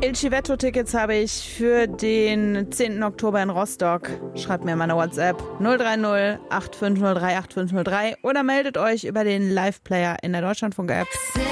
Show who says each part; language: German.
Speaker 1: Il Civetto-Tickets habe ich für den 10. Oktober in Rostock. Schreibt mir meine WhatsApp 030 8503 8503 oder meldet euch über den Live-Player in der Deutschlandfunk-App.